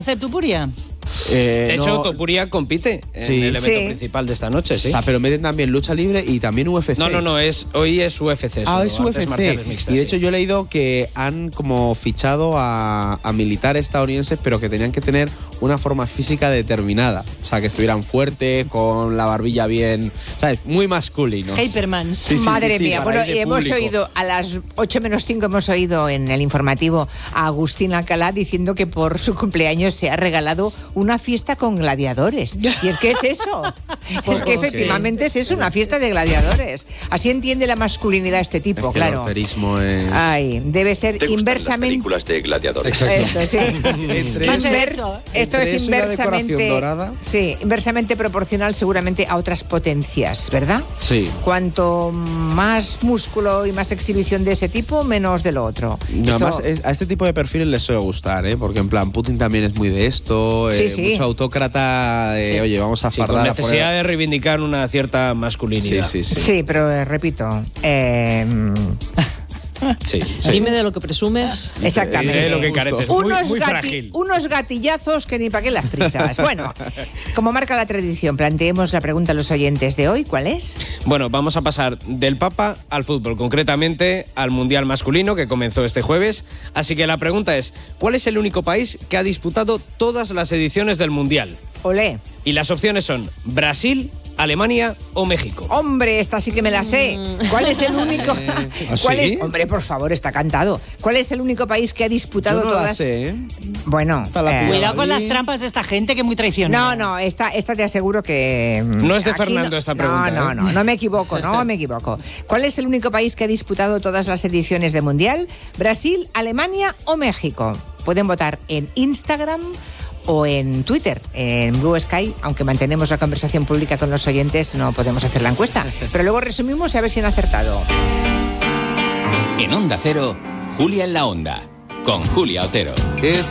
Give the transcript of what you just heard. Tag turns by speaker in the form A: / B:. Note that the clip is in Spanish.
A: ¿Hace Tupuria?
B: De hecho,
C: no,
B: Topuria compite en el evento principal de esta noche, sí.
C: pero meten también lucha libre y también UFC.
B: No, hoy es UFC.
C: Es UFC.
B: Mixtas,
C: y de hecho yo he leído que han como fichado a militares estadounidenses, pero que tenían que tener una forma física determinada. O sea, que estuvieran fuertes, con la barbilla bien, ¿sabes? Muy masculino.
A: Hyperman.
D: Madre mía. Bueno,
C: y
D: hemos oído a las 8:05, hemos oído en el informativo a Agustín Alcalá diciendo que por su cumpleaños se ha regalado una fiesta con gladiadores. Y es que es eso. Es que efectivamente es eso, una fiesta de gladiadores. Así entiende la masculinidad este tipo,
C: es que
D: claro.
C: El horterismo es...
D: Ay, debe ser
E: ¿Te gustan
D: inversamente.
E: las películas de gladiadores?
D: Esto, sí. Esto es
C: eso y la decoración
D: inversamente.
C: dorada.
D: Sí, inversamente proporcional seguramente a otras potencias, ¿verdad?
C: Sí.
D: Cuanto más músculo y más exhibición de ese tipo, menos de lo otro.
C: Además, a este tipo de perfiles les suele gustar, ¿eh? Porque en plan, Putin también es muy de esto,
D: Sí.
C: mucho autócrata, oye, vamos a
B: Sí, con
C: fardar.
B: necesidad de reivindicar una cierta masculinidad.
D: Sí, pero repito.
B: Sí.
A: Dime de lo que presumes.
D: Exactamente.
B: Lo que careces. Muy frágil.
D: Unos gatillazos que ni para qué las prisas. Bueno, como marca la tradición, planteemos la pregunta a los oyentes de hoy. ¿Cuál es?
B: Bueno, vamos a pasar del Papa al fútbol, concretamente al Mundial masculino que comenzó este jueves. Así que la pregunta es, ¿cuál es el único país que ha disputado todas las ediciones del Mundial?
D: Olé.
B: Y las opciones son Brasil, Alemania o México.
D: Hombre, esta sí que me la sé. ¿Cuál es el único? ¿Cuál
C: ¿sí?
D: es? Hombre, por favor, está cantado. ¿Cuál es el único país que ha disputado
C: Yo no
D: todas?
C: la sé, ¿eh?
D: Bueno,
A: Cuidado con las trampas de esta gente que es muy traicionera.
D: No, esta te aseguro que...
B: No es de
D: aquí
B: Fernando esta pregunta.
D: No me equivoco, no me equivoco. ¿Cuál es el único país que ha disputado todas las ediciones de Mundial? ¿Brasil, Alemania o México? Pueden votar en Instagram o en Twitter, en Blue Sky, aunque mantenemos la conversación pública con los oyentes, no podemos hacer la encuesta. Pero luego resumimos y a ver si han acertado.
F: En Onda Cero, Julia en la Onda, con Julia Otero.
G: It's